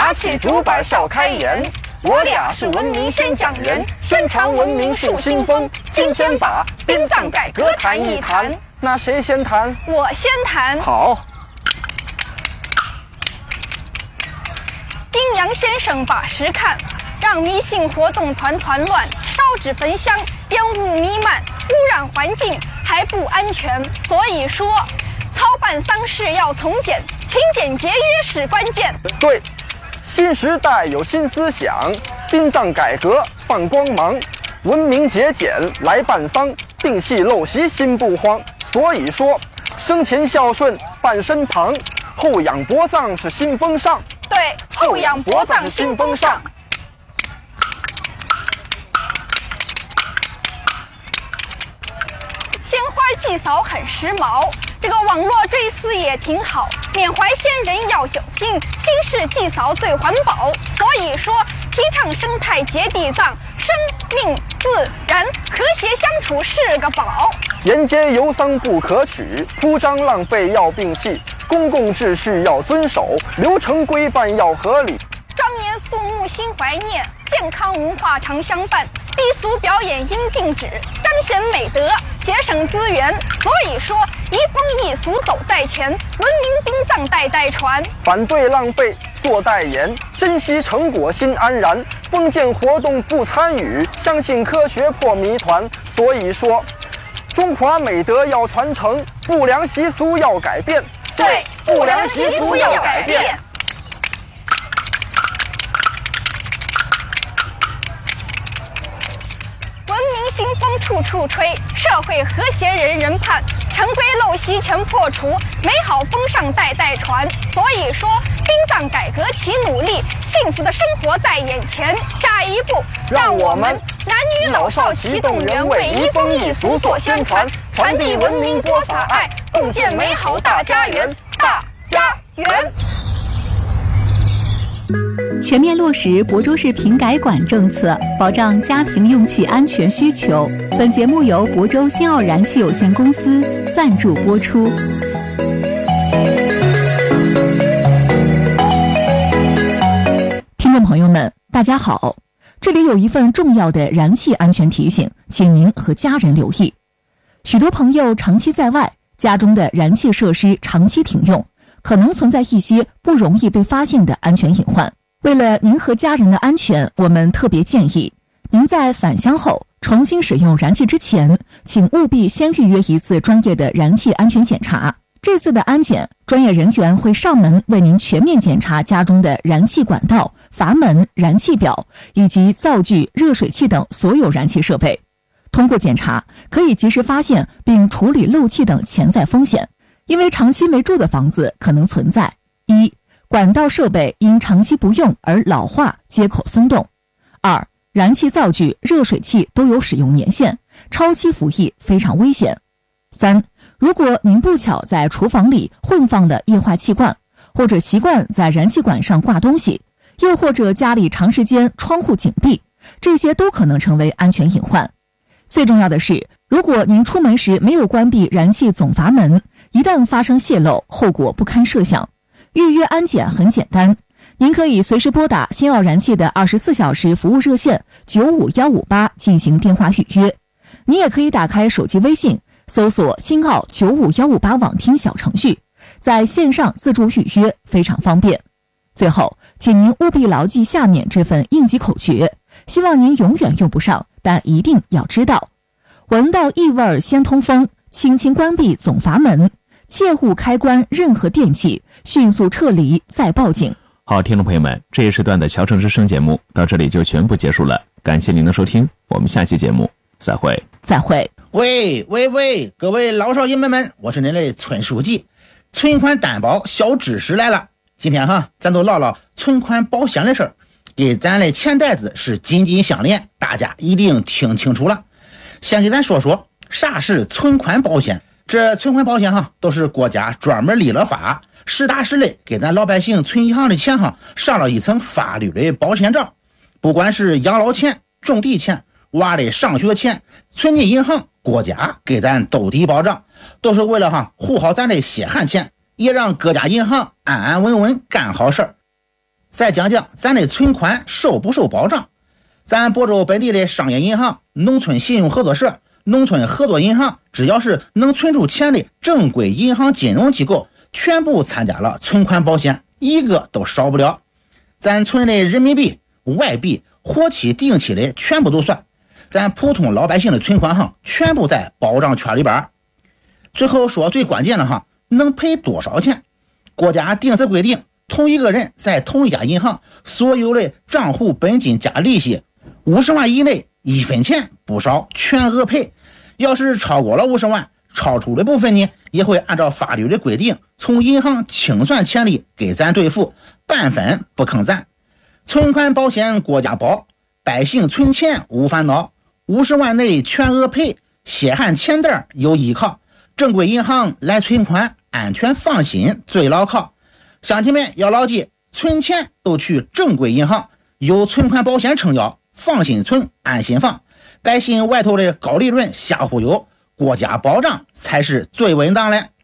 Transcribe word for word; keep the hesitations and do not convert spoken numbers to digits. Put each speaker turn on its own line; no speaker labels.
拿起竹板笑开颜。我俩是文明先讲人，宣传文明树新风。今天把殡葬改革谈一谈。
那谁先谈？
我先谈。
好。
阴阳先生把时看，让迷信活动团团乱，烧纸焚香，烟雾弥漫，污染环境还不安全。所以说，操办丧事要从简，勤俭节约是关键。
对。新时代有新思想，殡葬改革放光芒，文明节俭来办丧，并系陋习心不慌。所以说，生前孝顺伴身旁，后养薄葬是新风尚。
对，后养薄葬新风尚。鲜花祭扫很时髦，这个网络追思也挺好，缅怀先人要久心，新式祭扫最环保。所以说，提倡生态节地葬，生命自然和谐相处是个宝。
沿街游丧不可取，铺张浪费要摒弃，公共秩序要遵守，流程规范要合理。
庄严肃穆心怀念，健康文化常相伴，低俗表演应禁止，彰显美德，节省资源。所以说，移风易俗走在前，文明殡葬代代传。
反对浪费，做代言，珍惜成果心安然。封建活动不参与，相信科学破谜团。所以说，中华美德要传承，不良习俗要改变。
对，不良习俗要改变。文明新风处处吹，社会和谐人人盼，陈规陋习全破除，美好风尚代代传。所以说，殡葬改革齐努力，幸福的生活在眼前。下一步，让我们男女老少齐动员，为移风易俗做宣传，传递文明播撒爱，共建美好大家园。大家园。
全面落实亳州市品改管政策，保障家庭用气安全需求。本节目由亳州新奥燃气有限公司赞助播出。听众朋友们，大家好，这里有一份重要的燃气安全提醒，请您和家人留意。许多朋友长期在外，家中的燃气设施长期停用，可能存在一些不容易被发现的安全隐患。为了您和家人的安全，我们特别建议您在返乡后重新使用燃气之前，请务必先预约一次专业的燃气安全检查。这次的安检，专业人员会上门为您全面检查家中的燃气管道、阀门、燃气表以及灶具、热水器等所有燃气设备。通过检查，可以及时发现并处理漏气等潜在风险。因为长期没住的房子可能存在：一、管道设备因长期不用而老化，接口松动；二、燃气灶具、热水器都有使用年限，超期服役非常危险；三、如果您不巧在厨房里混放的液化气罐，或者习惯在燃气管上挂东西，又或者家里长时间窗户紧闭，这些都可能成为安全隐患。最重要的是，如果您出门时没有关闭燃气总阀门，一旦发生泄漏，后果不堪设想。预约安检很简单，您可以随时拨打新奥燃气的二十四小时服务热线九五一五八进行电话预约。你也可以打开手机微信，搜索新奥九五一五八网听小程序，在线上自助预约，非常方便。最后，请您务必牢记下面这份应急口诀，希望您永远用不上，但一定要知道：闻到异味先通风，轻轻关闭总阀门，切勿开关任何电器，迅速撤离再报警。
好，听众朋友们，这一时段的《桥城之声》节目到这里就全部结束了，感谢您的收听，我们下期节目再会。
再会。
喂喂喂，各位老少爷们们，我是您的村书记，存款担保小知识来了。今天哈，咱都唠唠存款保险的事儿，跟咱的钱袋子是紧紧相连，大家一定听清楚了。先给咱说说啥是存款保险。这存款保险哈，都是国家专门立了法，实打实的给咱老百姓存银行的钱哈，上了一层法律的保险罩。不管是养老钱、种地钱、娃的上学钱，存进银行，国家给咱兜底保障，都是为了哈护好咱的血汗钱，也让各家银行安安稳稳干好事儿。 再讲讲咱的存款受不受保障。咱亳州本地的商业银行、农村信用合作社、农村合作银行，只要是能存出钱的正规银行金融机构，全部参加了存款保险，一个都少不了。咱存的人民币、外币、活期、定期的全部都算，咱普通老百姓的存款哈，全部在保障圈里边。最后说最关键的哈，能赔多少钱？国家定时规定，同一个人在同一家银行所有的账户本金加利息五十万以内，一分钱不少，全额赔。要是超过了五十万，超出的部分呢，也会按照法律的规定，从银行清算钱利给咱兑付，半分不坑咱。存款保险国家保，百姓存钱无烦恼，五十万内全额赔，血汗钱袋有依靠，正规银行来存款，安全放心最牢靠。乡亲们要牢记，存钱都去正规银行，有存款保险撑腰，放心存，安心放。百姓外头的高利润瞎忽悠，国家保障才是最稳当的。